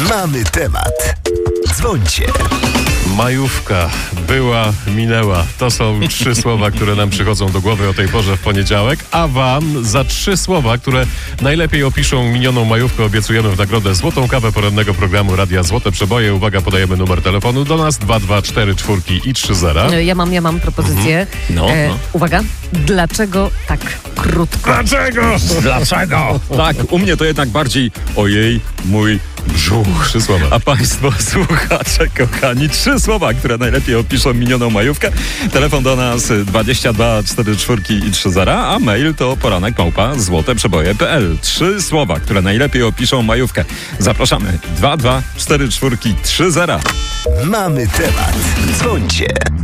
Mamy temat. Dzwońcie. Majówka była, minęła. To są 3 słowa, które nam przychodzą do głowy o tej porze w poniedziałek, a wam za 3 słowa, które najlepiej opiszą minioną majówkę, obiecujemy w nagrodę złotą kawę porannego programu Radia Złote Przeboje. Uwaga, podajemy numer telefonu do nas 224 i 30. Ja mam propozycję. Uwaga, dlaczego tak krótko? Dlaczego? Tak, u mnie to jednak bardziej ojej, mój brzuch. 3 słowa. A państwo słuchacze, kochani, 3 słowa, które najlepiej opiszą minioną majówkę. Telefon do nas 22 44 i 30, a mail to poranek@złoteprzeboje.pl. 3 słowa, które najlepiej opiszą majówkę. Zapraszamy 22 44 30. Mamy temat. Dzwońcie.